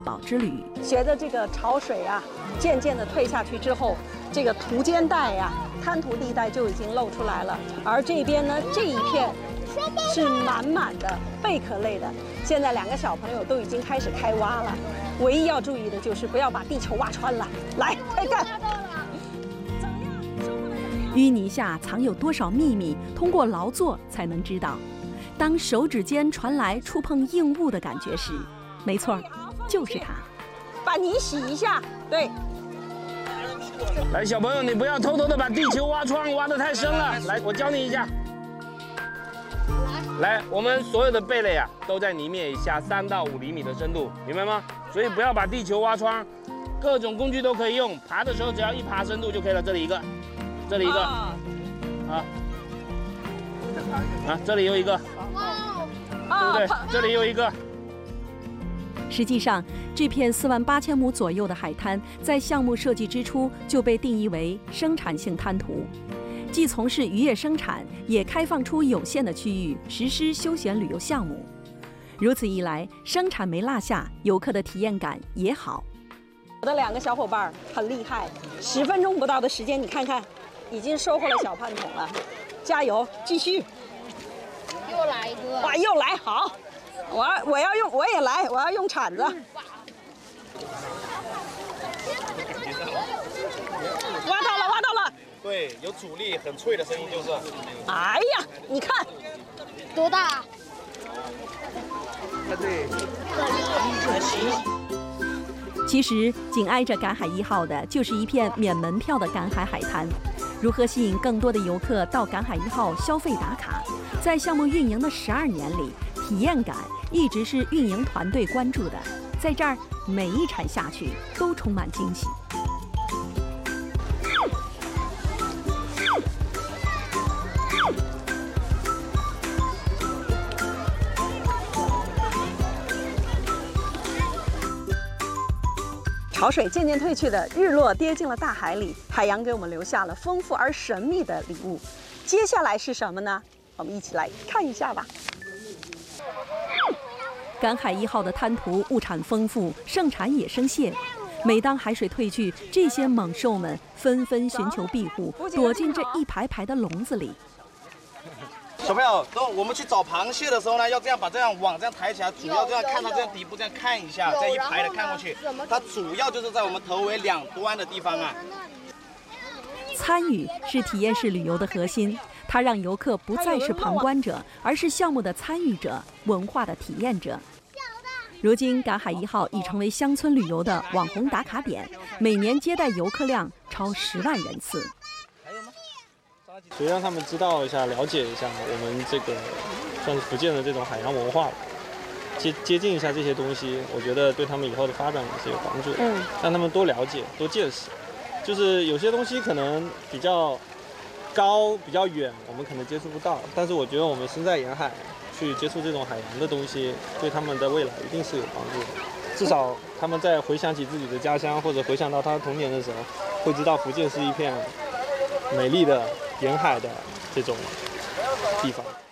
宝之旅。 随着这个潮水啊，渐渐的退下去之后，这个涂间带呀、滩涂地带就已经露出来了。而这边呢，这一片是满满的贝壳类的。现在2个小朋友都已经开始开挖了，唯一要注意的就是不要把地球挖穿了。来，开干！ 淤泥下藏有多少秘密，通过劳作才能知道。当手指间传来触碰硬物的感觉时，没错，就是它。 把泥洗一下，对。 来，小朋友，你不要偷偷的把地球挖穿，挖得太深了。来，我教你一下。来，我们所有的贝类啊，都在泥面以下3到5厘米的深度，明白吗？所以不要把地球挖穿，各种工具都可以用。爬的时候只要1爬深度就可以了。这里一个，这里一个，这里又一个，对不对？这里又一个。 实际上，这片48000亩左右的海滩，在项目设计之初就被定义为生产性滩涂，既从事渔业生产，也开放出有限的区域实施休闲旅游项目。如此一来，生产没落下，游客的体验感也好。 我的2个小伙伴很厉害，10分钟不到的时间，你看看，已经收获了小半桶了。加油，继续！ 又来一个！ 哇，又来，好！我要用，我也来，我要用铲子。挖到了，挖到了！ 对，有阻力，很脆的声音就是。 哎呀，你看， 多大？ 看这。 其实，紧挨着赶海1号的就是一片免门票的赶海海滩。如何吸引更多的游客到赶海1号消费打卡？在项目运营的12年里，体验感一直是运营团队关注的。在这儿，每一铲下去都充满惊喜。 潮水渐渐退去的日落跌进了大海里，海洋给我们留下了丰富而神秘的礼物。接下来是什么呢？我们一起来看一下吧。 赶海1号的滩涂物产丰富，盛产野生蟹。每当海水退去，这些猛兽们纷纷寻求庇护，躲进这一排排的笼子里。 小朋友，等我们去找螃蟹的时候呢，要这样把这样网这样抬起来，主要这样看到这样底部这样看一下，这样一排的看过去，它主要就是在我们头尾2端的地方啊。 参与是体验式旅游的核心，它让游客不再是旁观者，而是项目的参与者、文化的体验者。如今，赶海1号已成为乡村旅游的网红打卡点，每年接待游客量超10万人次。 所以让他们知道一下、了解一下我们这个算是福建的这种海洋文化，接近一下这些东西，我觉得对他们以后的发展也是有帮助的。让他们多了解、多见识。就是有些东西可能比较高、比较远，我们可能接触不到，但是我觉得我们身在沿海去接触这种海洋的东西，对他们的未来一定是有帮助的。至少他们在回想起自己的家乡，或者回想到他童年的时候，会知道福建是一片美丽的沿海的这种地方。